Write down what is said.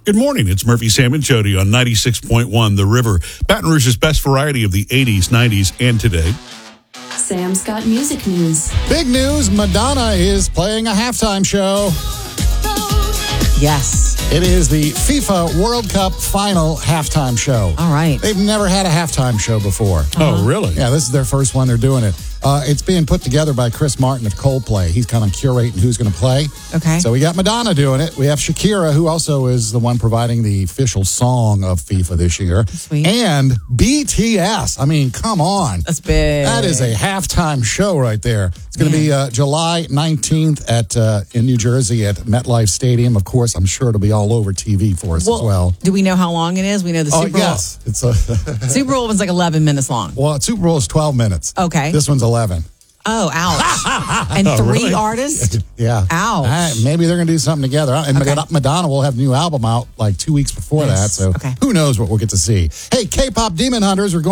Good morning. It's Murphy, Sam, and Jody on 96.1 The River, Baton Rouge's best variety of the 80s, 90s, and today. Sam's got music news. Big news, Madonna is playing a halftime show. Yes. It is the FIFA World Cup final halftime show. All right. They've never had a halftime show before. Oh, really? Yeah, this is their first one they're doing it. It's being put together by Chris Martin of Coldplay. He's kind of curating who's going to play. Okay. So we got Madonna doing it. We have Shakira, who also is the one providing the official song of FIFA this year. Sweet. And BTS. I mean, come on. That's big. That is a halftime show right there. It's going to be July 19th in New Jersey at MetLife Stadium. Of course, I'm sure it'll be all over TV for us as well. Do we know how long it is? We know the Super Bowl. Yes. It's a Super Bowl was like 11 minutes long. well, Super Bowl is 12 minutes. Okay. This one's 11. Oh, ouch. And three artists? Yeah. Ouch. Maybe they're going to do something together. And Madonna will have a new album out like 2 weeks before that. So who knows what we'll get to see. Hey, K-pop Demon Hunters are going